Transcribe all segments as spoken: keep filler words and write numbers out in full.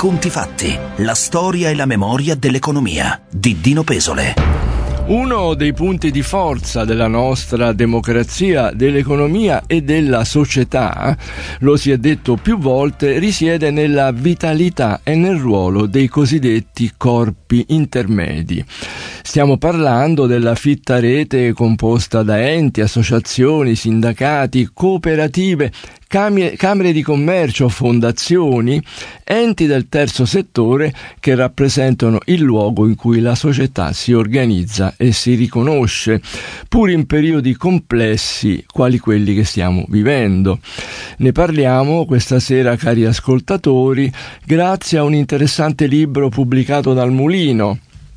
conti fatti, la storia e la memoria dell'economia di Dino Pesole. Uno dei punti di forza della nostra democrazia, dell'economia e della società, lo si è detto più volte, risiede nella vitalità e nel ruolo dei cosiddetti corpi intermedi. Stiamo parlando della fitta rete composta da enti, associazioni, sindacati, cooperative, camere di commercio, fondazioni, enti del terzo settore che rappresentano il luogo in cui la società si organizza e si riconosce, pur in periodi complessi quali quelli che stiamo vivendo. Ne parliamo questa sera, cari ascoltatori, grazie a un interessante libro pubblicato dal Mulino,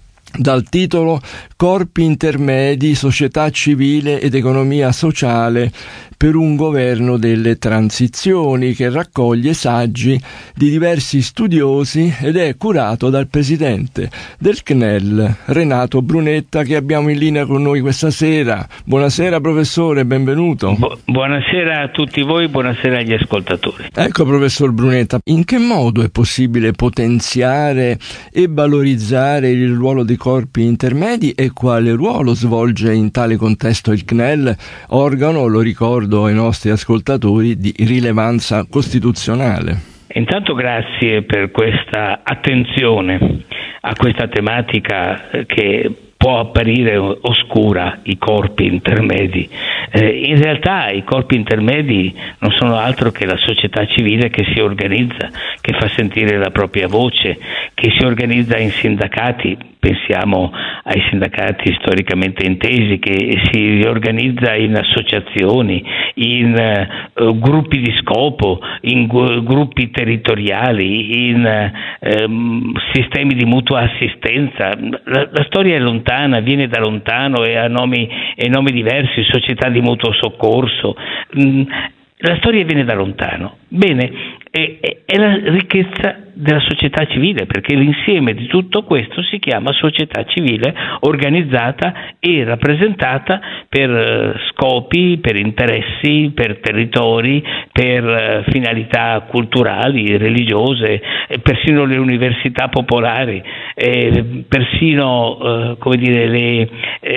dal titolo Corpi intermedi, società civile ed economia sociale per un governo delle transizioni, che raccoglie saggi di diversi studiosi ed è curato dal presidente del C N E L, Renato Brunetta, che abbiamo in linea con noi questa sera. Buonasera professore, benvenuto. Bu- buonasera a tutti voi, buonasera agli ascoltatori. Ecco professor Brunetta, in che modo è possibile potenziare e valorizzare il ruolo dei corpi intermedi e quale ruolo svolge in tale contesto il C N E L, organo, lo ricordo ai nostri ascoltatori, di rilevanza costituzionale? Intanto grazie per questa attenzione a questa tematica che può apparire oscura, i corpi intermedi. Eh, in realtà i corpi intermedi non sono altro che la società civile che si organizza, che fa sentire la propria voce, che si organizza in sindacati. Pensiamo ai sindacati storicamente intesi, che si riorganizza in associazioni, in uh, gruppi di scopo, in gu- gruppi territoriali, in uh, sistemi di mutua assistenza. La, la storia è lontana, viene da lontano e ha nomi, e nomi diversi, società di mutuo soccorso. Mm, la storia viene da lontano. Bene, è, è, è la ricchezza della società civile, perché l'insieme di tutto questo si chiama società civile organizzata e rappresentata per uh, scopi, per interessi, per territori, per uh, finalità culturali, religiose, eh, persino le università popolari, eh, persino uh, come dire le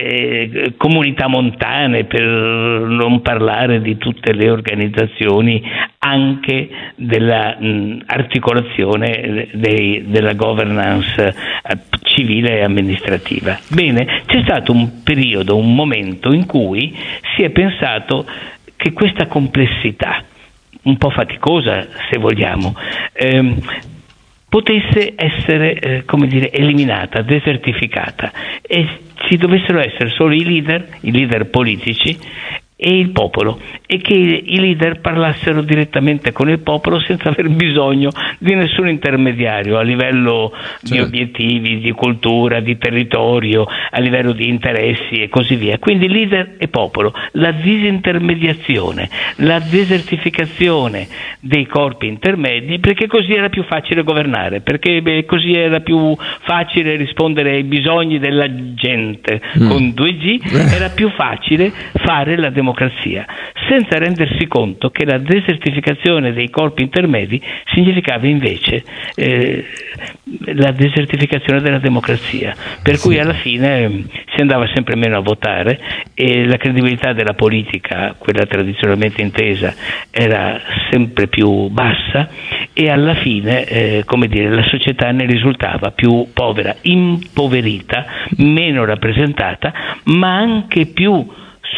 eh, comunità montane, per non parlare di tutte le organizzazioni anche della mh, articolazione Dei, della governance eh, civile e amministrativa. Bene, c'è stato un periodo, un momento in cui si è pensato che questa complessità, un po' faticosa se vogliamo, ehm, potesse essere, eh, come dire, eliminata, desertificata, e ci dovessero essere solo i leader, i leader politici e il popolo, e che i leader parlassero direttamente con il popolo senza aver bisogno di nessun intermediario a livello certo. di obiettivi, di cultura, di territorio, a livello di interessi e così via. Quindi leader e popolo, la disintermediazione, la desertificazione dei corpi intermedi, perché così era più facile governare, perché beh, così era più facile rispondere ai bisogni della gente mm. con due G, era più facile fare la democrazia. democrazia, senza rendersi conto che la desertificazione dei corpi intermedi significava invece eh, la desertificazione della democrazia, per cui alla fine si andava sempre meno a votare e la credibilità della politica, quella tradizionalmente intesa, era sempre più bassa, e alla fine eh, come dire, la società ne risultava più povera, impoverita, meno rappresentata, ma anche più